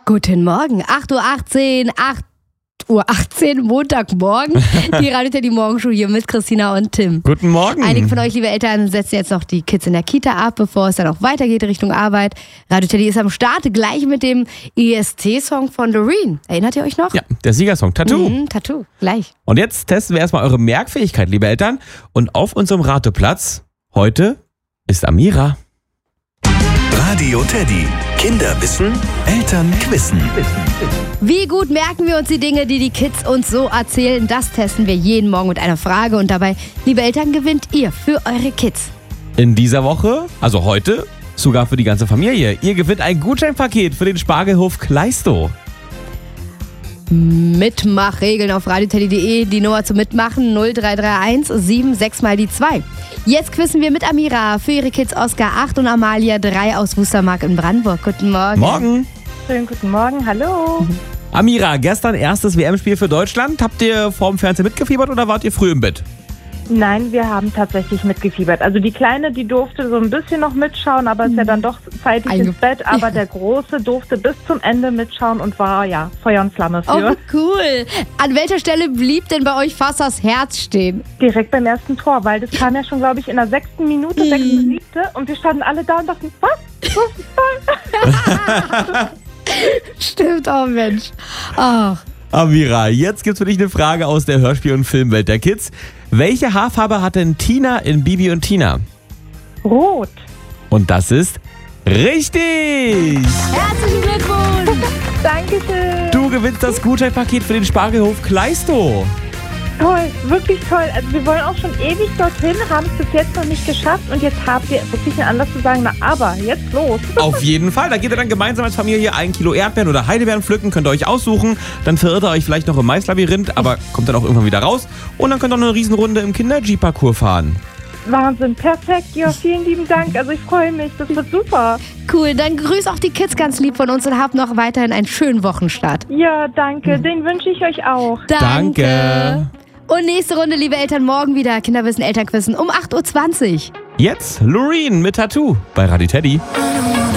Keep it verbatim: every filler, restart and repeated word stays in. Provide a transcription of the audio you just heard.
Guten Morgen, acht Uhr achtzehn, acht Uhr achtzehn, Montagmorgen. Die Radio Teddy Morgenshow hier mit Christina und Tim. Guten Morgen. Einige von euch, liebe Eltern, setzen jetzt noch die Kids in der Kita ab, bevor es dann auch weitergeht Richtung Arbeit. Radio Teddy ist am Start, gleich mit dem E S T-Song von Loreen. Erinnert ihr euch noch? Ja, der Siegersong, Tattoo. Mhm, Tattoo, gleich. Und jetzt testen wir erstmal eure Merkfähigkeit, liebe Eltern. Und auf unserem Rateplatz heute ist Amira. Radio Teddy. Kinder wissen, Eltern quissen. Wie gut merken wir uns die Dinge, die die Kids uns so erzählen? Das testen wir jeden Morgen mit einer Frage. Und dabei, liebe Eltern, gewinnt ihr für eure Kids. In dieser Woche, also heute, sogar für die ganze Familie. Ihr gewinnt ein Gutscheinpaket für den Spargelhof Kleistow. Mitmachregeln auf radio teddy punkt de, die Nummer zum Mitmachen null drei drei eins sieben sechs mal die zwei. Jetzt quissen wir mit Amira für ihre Kids Oskar acht und Amalia drei aus Wustermark in Brandenburg. Guten Morgen. Morgen. Schönen guten Morgen, hallo. Amira, gestern erstes W M-Spiel für Deutschland. Habt ihr vorm Fernseher mitgefiebert oder wart ihr früh im Bett? Nein, wir haben tatsächlich mitgefiebert. Also die Kleine, die durfte so ein bisschen noch mitschauen, aber ist ja dann doch zeitig Einge- ins Bett. Aber der Große durfte bis zum Ende mitschauen und war ja Feuer und Flamme Oh, für. cool. An welcher Stelle blieb denn bei euch fast das Herz stehen? Direkt beim ersten Tor, weil das kam ja schon, glaube ich, in der sechsten Minute, sechste, siebte. Und wir standen alle da und dachten, was? Das ist toll. Stimmt, oh Mensch. Ach. Amira, jetzt gibt's für dich eine Frage aus der Hörspiel- und Filmwelt der Kids. Welche Haarfarbe hat denn Tina in Bibi und Tina? Rot. Und das ist richtig! Herzlichen Glückwunsch. Dankeschön. Du gewinnst das Gutscheinpaket für den Spargelhof Kleistow. Toll, wirklich toll. Also wir wollen auch schon ewig dorthin, haben es bis jetzt noch nicht geschafft und jetzt habt ihr wirklich einen Anlass zu sagen, na aber, jetzt los. Auf jeden Fall. Da geht ihr dann gemeinsam als Familie ein Kilo Erdbeeren oder Heidelbeeren pflücken, könnt ihr euch aussuchen. Dann verirrt ihr euch vielleicht noch im Maislabyrinth, aber kommt dann auch irgendwann wieder raus. Und dann könnt ihr noch eine Riesenrunde im Kinder-Jeep-Parcours fahren. Wahnsinn, perfekt. Ja, vielen lieben Dank. Also ich freue mich, das wird super. Cool, dann grüß auch die Kids ganz lieb von uns und habt noch weiterhin einen schönen Wochenstart. Ja, danke. Den wünsche ich euch auch. Danke. Und nächste Runde, liebe Eltern, morgen wieder Kinderwissen, Elternquissen um acht Uhr zwanzig. Jetzt Loreen mit Tattoo bei Radio Teddy.